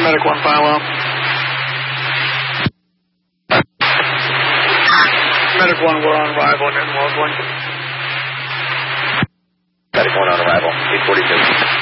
Medic 1 Philo. Medic 1, we're on arrival in Wellesley. Medic 1 on arrival, 842.